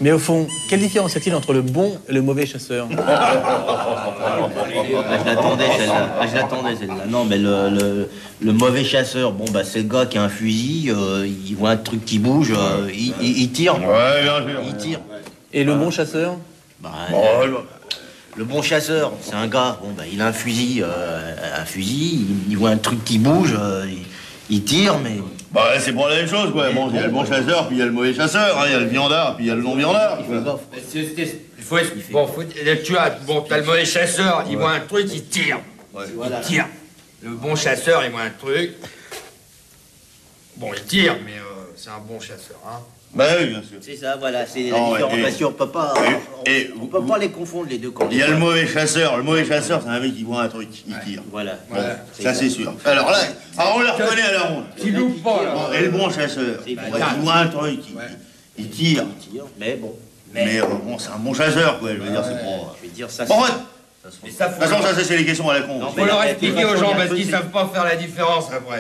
Mais au fond, quelle différence y a-t-il entre le bon et le mauvais chasseur? Je l'attendais celle-là. Non, mais le mauvais chasseur, bon, bah, c'est le gars qui a un fusil, il voit un truc qui bouge, il tire. Ouais, bien sûr. Il tire. Et le bon chasseur? Bah, le bon chasseur, c'est un gars, bon, bah, il a un fusil, il voit un truc qui bouge, il tire, mais... Bah, c'est pour la même chose, quoi. Bon, il y a le bon chasseur, puis il y a le mauvais chasseur, hein. Il y a le viandard, puis il y a le non-viandard. T'as le mauvais chasseur, il voit un truc, il tire. Voilà. Il tire. Le bon chasseur, il voit un truc. Bon, il tire, mais c'est un bon chasseur, hein. Bah oui, bien sûr. C'est ça, voilà, c'est la Non, différenciation. On peut pas, on peut pas les confondre, les deux. Il y a le mauvais chasseur. Le mauvais chasseur, c'est un mec qui voit un truc, il tire. Voilà. Bon, ça c'est sûr. Alors là, on le reconnaît à la ronde. Il loupe pas, là. Et le bon chasseur, il voit un truc, il tire. Mais bon. Mais bon, c'est un bon chasseur, quoi. Je veux dire, c'est pas... Je vais dire ça. Bon, Mais ça, de toute façon, ça, c'est les questions à la con. faut leur expliquer aux gens parce qu'ils savent pas faire la différence après.